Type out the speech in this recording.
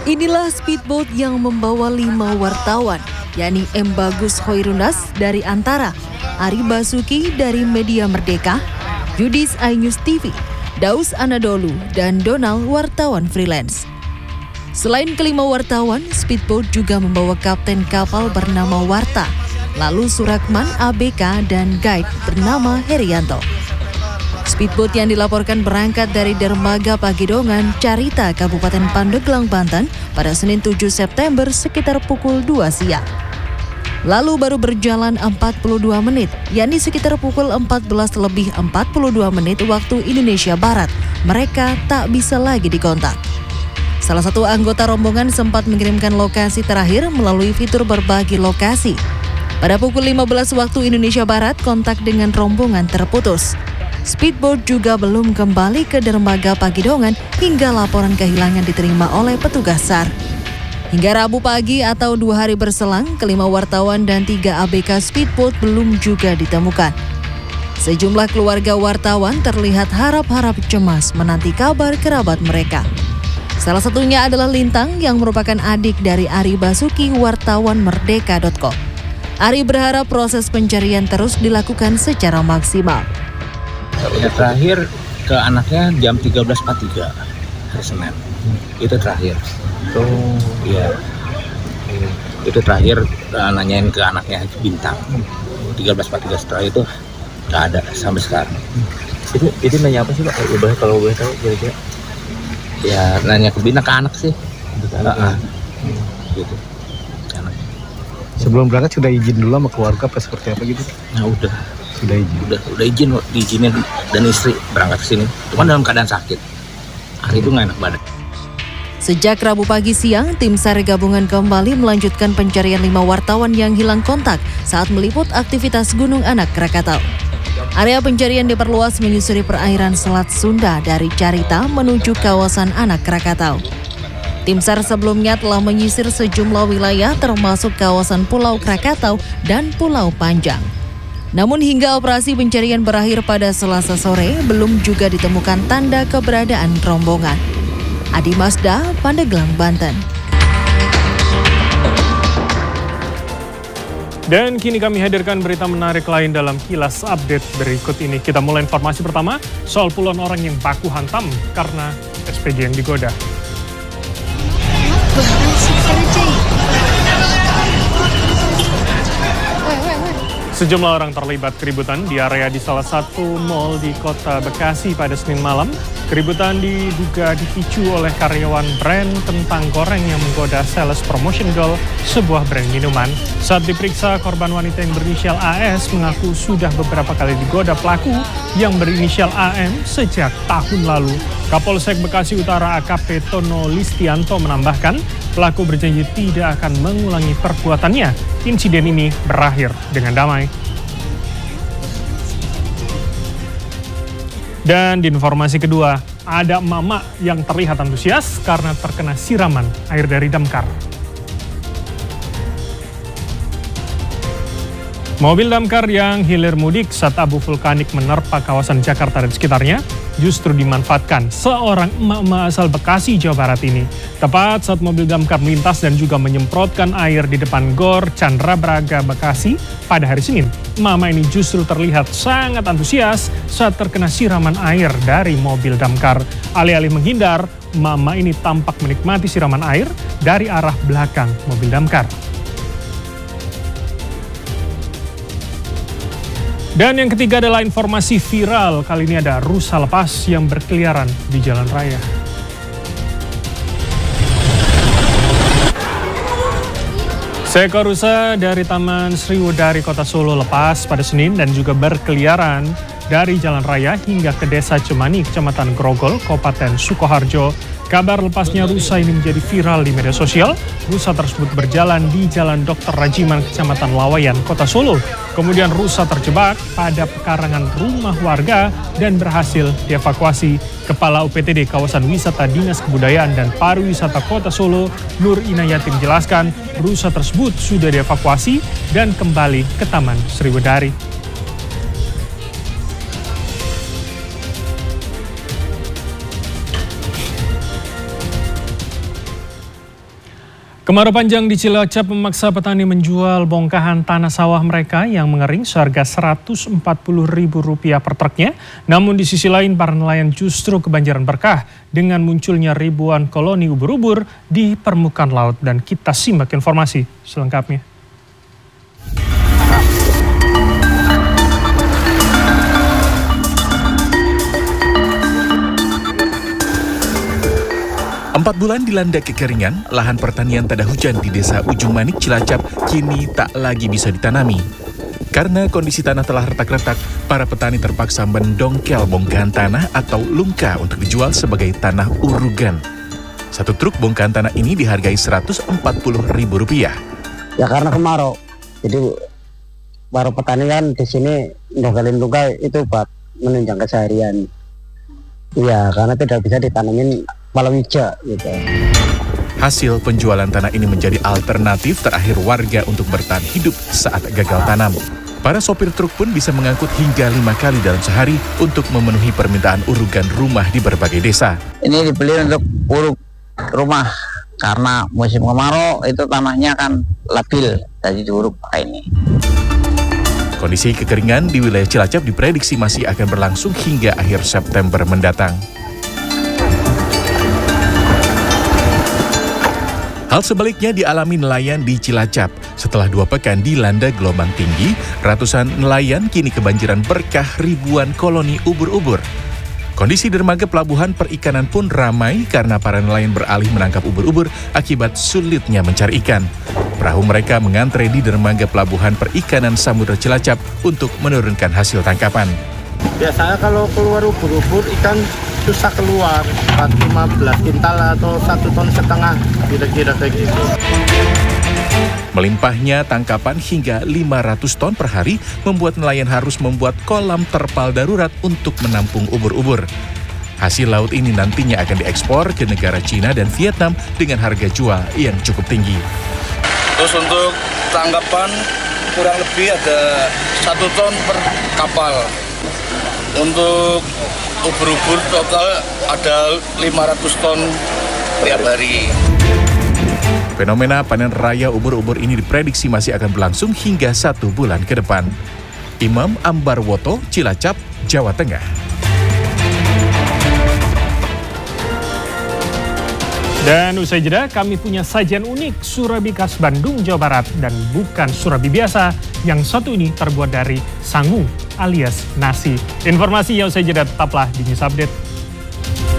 Inilah speedboat yang membawa 5 wartawan, yakni M. Bagus Hoirunas dari Antara, Ari Basuki dari Media Merdeka, Yudis iNews TV, Daus Anadolu, dan Donald wartawan freelance. Selain kelima wartawan, speedboat juga membawa kapten kapal bernama Warta, lalu Surakman ABK dan guide bernama Herianto. Speedboat yang dilaporkan berangkat dari Dermaga Pagidongan, Carita, Kabupaten Pandeglang, Banten pada Senin 7 September sekitar pukul 2 siang. Lalu baru berjalan 42 menit, yakni sekitar pukul 14:42 waktu Indonesia Barat. Mereka tak bisa lagi dikontak. Salah satu anggota rombongan sempat mengirimkan lokasi terakhir melalui fitur berbagi lokasi. Pada pukul 15 waktu Indonesia Barat, kontak dengan rombongan terputus. Speedboat juga belum kembali ke Dermaga Pagidongan hingga laporan kehilangan diterima oleh petugas SAR. Hingga Rabu pagi atau 2 hari berselang, kelima wartawan dan 3 ABK speedboat belum juga ditemukan. Sejumlah keluarga wartawan terlihat harap-harap cemas menanti kabar kerabat mereka. Salah satunya adalah Lintang yang merupakan adik dari Ari Basuki, wartawan Merdeka.com. Ari berharap proses pencarian terus dilakukan secara maksimal. Ya, terakhir ke anaknya jam 13.43 hari Senin. Itu terakhir. Iya. Itu terakhir nanyain ke anaknya Bintang. 13.43, setelah itu nggak ada sampai sekarang. Itu nanya apa sih Pak? Kalau boleh tahu kira-kira? Ya nanya ke Bintang, ke anak sih. Gitu. Anak. Sebelum berangkat sudah izin dulu sama keluarga apa seperti apa gitu? Nah udah. Sudah izin. Udah diizinin dan istri berangkat ke sini. Cuma dalam keadaan sakit. Hari itu nggak enak badan. Sejak Rabu pagi siang, tim SAR gabungan kembali melanjutkan pencarian 5 wartawan yang hilang kontak saat meliput aktivitas Gunung Anak Krakatau. Area pencarian diperluas menyusuri perairan Selat Sunda dari Carita menuju kawasan Anak Krakatau. Tim SAR sebelumnya telah menyisir sejumlah wilayah termasuk kawasan Pulau Krakatau dan Pulau Panjang. Namun hingga operasi pencarian berakhir pada Selasa sore, belum juga ditemukan tanda keberadaan rombongan. Adi Masda, Pandeglang, Banten. Dan kini kami hadirkan berita menarik lain dalam kilas update berikut ini. Kita mulai informasi pertama soal puluhan orang yang baku hantam karena SPG yang digoda. Sejumlah orang terlibat keributan di area di salah satu mal di kota Bekasi pada Senin malam. Keributan diduga dipicu oleh karyawan brand kentang goreng yang menggoda sales promotion girl sebuah brand minuman. Saat diperiksa, korban wanita yang berinisial AS mengaku sudah beberapa kali digoda pelaku yang berinisial AM sejak tahun lalu. Kapolsek Bekasi Utara AKP Tono Listianto menambahkan, pelaku berjanji tidak akan mengulangi perbuatannya. Insiden ini berakhir dengan damai. Dan di informasi kedua, ada emak-emak yang terlihat antusias karena terkena siraman air dari damkar. Mobil damkar yang hilir mudik saat abu vulkanik menerpa kawasan Jakarta dan sekitarnya justru dimanfaatkan seorang emak-emak asal Bekasi, Jawa Barat ini. Tepat saat mobil damkar melintas dan juga menyemprotkan air di depan Gor Chandra Braga, Bekasi pada hari Senin. Emak-emak ini justru terlihat sangat antusias saat terkena siraman air dari mobil damkar. Alih-alih menghindar, emak-emak ini tampak menikmati siraman air dari arah belakang mobil damkar. Dan yang ketiga adalah informasi viral. Kali ini ada rusa lepas yang berkeliaran di jalan raya. Seekor rusa dari Taman Sriwedari Kota Solo lepas pada Senin dan juga berkeliaran dari jalan raya hingga ke Desa Cemani, Kecamatan Grogol, Kabupaten Sukoharjo. Kabar lepasnya rusa ini menjadi viral di media sosial. Rusa tersebut berjalan di Jalan Dr. Rajiman, Kecamatan Lawayan, Kota Solo. Kemudian rusa terjebak pada pekarangan rumah warga dan berhasil dievakuasi. Kepala UPTD Kawasan Wisata Dinas Kebudayaan dan Pariwisata Kota Solo, Nur Inayati menjelaskan, rusa tersebut sudah dievakuasi dan kembali ke Taman Sriwedari. Kemarau panjang di Cilacap memaksa petani menjual bongkahan tanah sawah mereka yang mengering seharga Rp140.000 per truknya. Namun di sisi lain para nelayan justru kebanjiran berkah dengan munculnya ribuan koloni ubur-ubur di permukaan laut. Dan kita simak informasi selengkapnya. Empat bulan dilanda kekeringan, lahan pertanian tada hujan di desa Ujung Manik, Cilacap kini tak lagi bisa ditanami. Karena kondisi tanah telah retak-retak, para petani terpaksa mendongkel bongkahan tanah atau lungka untuk dijual sebagai tanah urugan. Satu truk bongkahan tanah ini dihargai Rp140.000. Ya karena kemarau, jadi baru petani kan di sini ndongkelin lungka itu buat menunjang keseharian. Iya, karena tidak bisa ditanamin palawija gitu. Hasil penjualan tanah ini menjadi alternatif terakhir warga untuk bertahan hidup saat gagal tanam. Para sopir truk pun bisa mengangkut hingga 5 kali dalam sehari untuk memenuhi permintaan urugan rumah di berbagai desa. Ini dibeli untuk uruk rumah karena musim kemarau itu tanahnya kan labil, jadi diuruk pakai ini. Kondisi kekeringan di wilayah Cilacap diprediksi masih akan berlangsung hingga akhir September mendatang. Hal sebaliknya dialami nelayan di Cilacap. Setelah 2 pekan dilanda gelombang tinggi, ratusan nelayan kini kebanjiran berkah ribuan koloni ubur-ubur. Kondisi dermaga pelabuhan perikanan pun ramai karena para nelayan beralih menangkap ubur-ubur akibat sulitnya mencari ikan. Perahu mereka mengantre di dermaga pelabuhan perikanan Samudra Cilacap untuk menurunkan hasil tangkapan. Biasanya kalau keluar ubur-ubur ikan susah keluar, 15 kintal atau 1,5 ton, kira-kira kayak gitu. Melimpahnya tangkapan hingga 500 ton per hari membuat nelayan harus membuat kolam terpal darurat untuk menampung ubur-ubur. Hasil laut ini nantinya akan diekspor ke negara Cina dan Vietnam dengan harga jual yang cukup tinggi. Terus untuk tangkapan kurang lebih ada 1 ton per kapal. Untuk ubur-ubur total ada 500 ton tiap hari. Fenomena panen raya ubur-ubur ini diprediksi masih akan berlangsung hingga 1 bulan ke depan. Imam Ambarwoto, Cilacap, Jawa Tengah. Dan usai jeda, kami punya sajian unik surabi khas Bandung, Jawa Barat. Dan bukan surabi biasa, yang satu ini terbuat dari sangu alias nasi. Informasi yang usai jeda, tetaplah di News Update.